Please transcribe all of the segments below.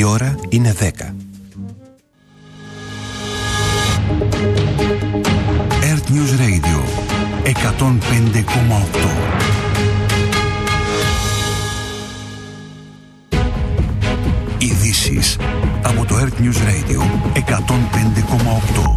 Η ώρα είναι 10. Earth News Radio 105,8. Ειδήσεις από το Earth News Radio 105,8.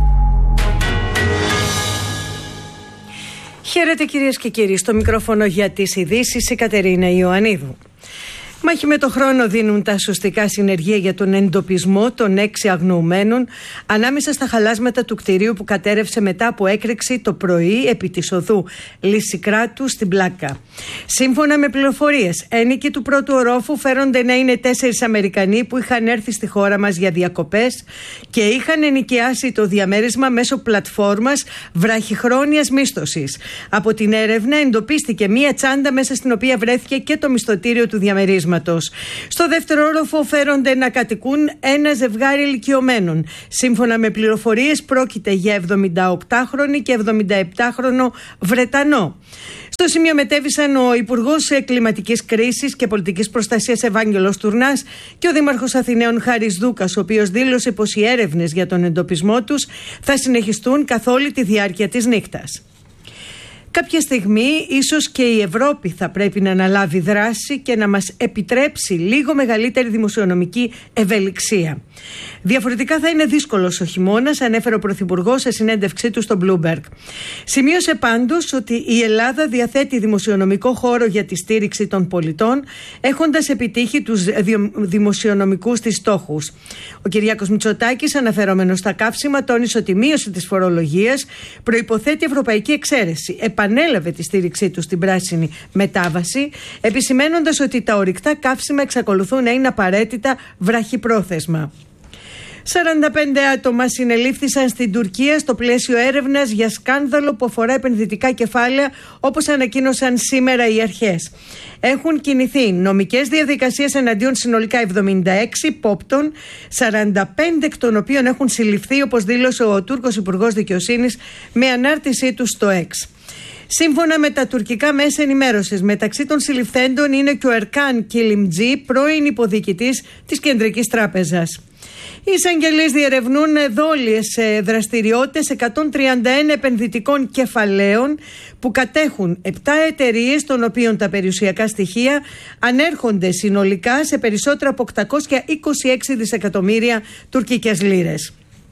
Χαίρετε κυρίες και κύριοι, στο μικρόφωνο για τις ειδήσεις η Κατερίνα Ιωαννίδου. Μάχη με το χρόνο δίνουν τα σωστικά συνεργεία για τον εντοπισμό των 6 αγνοωμένων ανάμεσα στα χαλάσματα του κτηρίου που κατέρευσε μετά από έκρηξη το πρωί επί της οδού Λυσικράτου στην Πλάκα. Σύμφωνα με πληροφορίες, ένοικοι του πρώτου ορόφου φέρονται να είναι 4 Αμερικανοί που είχαν έρθει στη χώρα μας για διακοπές και είχαν ενοικιάσει το διαμέρισμα μέσω πλατφόρμας βραχυχρόνιας μίσθωσης. Από την έρευνα εντοπίστηκε μία τσάντα μέσα στην οποία βρέθηκε και το μισθωτήριο του διαμερίσματος. Στο δεύτερο όροφο φέρονται να κατοικούν ένα ζευγάρι ηλικιωμένων. Σύμφωνα με πληροφορίες, πρόκειται για 78χρονη και 77χρονο Βρετανό. Στο σημείο μετέβησαν ο Υπουργός Κλιματικής Κρίσης και Πολιτικής Προστασίας Ευάγγελος Τουρνάς και ο Δήμαρχος Αθηναίων Χάρης Δούκας, ο οποίος δήλωσε πως οι έρευνες για τον εντοπισμό τους θα συνεχιστούν καθ' όλη τη διάρκεια της νύχτας. Κάποια στιγμή ίσως και η Ευρώπη θα πρέπει να αναλάβει δράση και να μας επιτρέψει λίγο μεγαλύτερη δημοσιονομική ευελιξία. Διαφορετικά θα είναι δύσκολος ο χειμώνας, ανέφερε ο Πρωθυπουργός σε συνέντευξή του στο Bloomberg. Σημείωσε πάντως ότι η Ελλάδα διαθέτει δημοσιονομικό χώρο για τη στήριξη των πολιτών, έχοντας επιτύχει τους δημοσιονομικούς της στόχους. Ο Κυριάκος Μητσοτάκης, αναφερόμενος στα καύσιμα, τόνισε ότι η μείωση της φορολογίας προϋποθέτει ευρωπαϊκή εξαίρεση. Επανέλαβε τη στήριξή του στην πράσινη μετάβαση, επισημένοντας ότι τα ορυκτά καύσιμα εξακολουθούν να είναι απαραίτητα βραχυπρόθεσμα. 45 άτομα συνελήφθησαν στην Τουρκία στο πλαίσιο έρευνας για σκάνδαλο που αφορά επενδυτικά κεφάλαια, όπως ανακοίνωσαν σήμερα οι αρχές. Έχουν κινηθεί νομικές διαδικασίες εναντίον συνολικά 76 υπόπτων, 45 εκ των οποίων έχουν συλληφθεί, όπως δήλωσε ο Τούρκος Υπουργός Δικαιοσύνης με ανάρτησή του στο X. Σύμφωνα με τα τουρκικά μέσα ενημέρωσης, μεταξύ των συλληφθέντων είναι και ο Ερκάν Κιλιμτζή, πρώην υποδιοικητής της Κεντρικής Τράπεζας. Οι εισαγγελείς διερευνούν δόλιες δραστηριότητες 131 επενδυτικών κεφαλαίων που κατέχουν 7 εταιρείες, των οποίων τα περιουσιακά στοιχεία ανέρχονται συνολικά σε περισσότερα από 826 δισεκατομμύρια τουρκικές λίρες.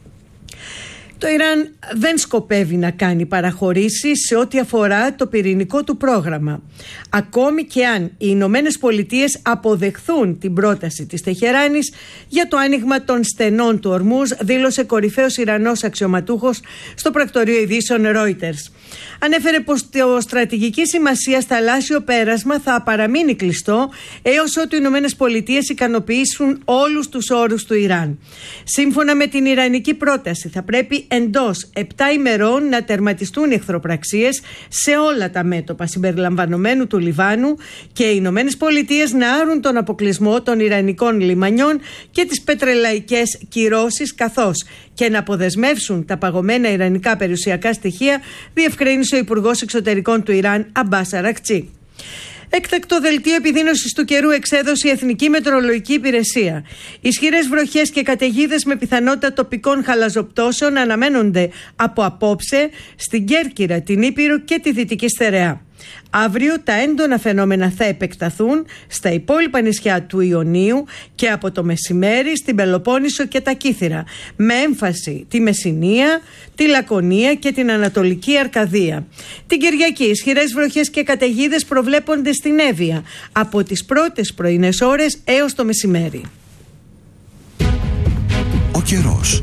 Το Ιράν δεν σκοπεύει να κάνει παραχωρήσεις σε ό,τι αφορά το πυρηνικό του πρόγραμμα. Ακόμη και αν οι Ηνωμένες Πολιτείες αποδεχθούν την πρόταση της Τεχεράνης για το άνοιγμα των στενών του Ορμούζ, δήλωσε κορυφαίος Ιρανός αξιωματούχος στο πρακτορείο ειδήσεων Reuters. Ανέφερε πως το στρατηγική σημασία θαλάσσιο πέρασμα θα παραμείνει κλειστό έως ότου οι Ηνωμένες Πολιτείες ικανοποιήσουν όλους τους όρους του Ιράν. Σύμφωνα με την ιρανική πρόταση, θα πρέπει εντός 7 ημερών να τερματιστούν οι εχθροπραξίες σε όλα τα μέτωπα συμπεριλαμβανομένου του Λιβάνου και οι Ηνωμένες Πολιτείες να άρουν τον αποκλεισμό των ιρανικών λιμανιών και τις πετρελαϊκές κυρώσεις, καθώς και να αποδεσμεύσουν τα παγωμένα ιρανικά περιουσιακά στοιχεία, διευκρίνησε ο Υπουργός Εξωτερικών του Ιράν Αμπάς Αρακτσί. Έκτακτο δελτίο επιδείνωσης του καιρού εξέδωσε η Εθνική Μετεωρολογική Υπηρεσία. Ισχυρές βροχές και καταιγίδες με πιθανότητα τοπικών χαλαζοπτώσεων αναμένονται από απόψε στην Κέρκυρα, την Ήπειρο και τη Δυτική Στερεά. Αύριο τα έντονα φαινόμενα θα επεκταθούν στα υπόλοιπα νησιά του Ιωνίου και από το μεσημέρι στην Πελοπόννησο και τα Κύθυρα, με έμφαση τη Μεσσηνία, τη Λακωνία και την Ανατολική Αρκαδία. Την Κυριακή ισχυρές βροχές και καταιγίδες προβλέπονται στην Εύβοια από τις πρώτες πρωινές ώρες έως το μεσημέρι. Ο καιρός.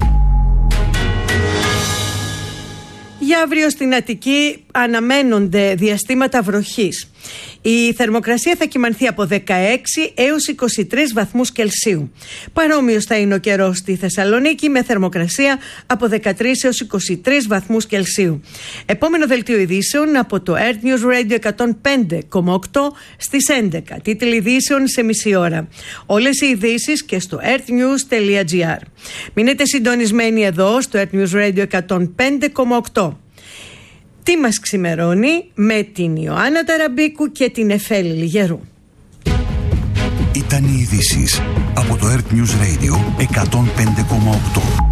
Για αύριο στην Αττική αναμένονται διαστήματα βροχής. Η θερμοκρασία θα κυμανθεί από 16 έως 23 βαθμούς Κελσίου. Παρόμοιος θα είναι ο καιρός στη Θεσσαλονίκη, με θερμοκρασία από 13 έως 23 βαθμούς Κελσίου. Επόμενο δελτίο ειδήσεων από το Earth News Radio 105,8 στις 11. Τίτλοι ειδήσεων σε μισή ώρα. Όλες οι ειδήσεις και στο earthnews.gr. Μείνετε συντονισμένοι εδώ στο Earth News Radio 105,8. Τι μας ξημερώνει με την Ιωάννα Ταραμπίκου και την Εφέλη Λιγερού. Ήταν οι ειδήσεις από το Earth News Radio 105,8.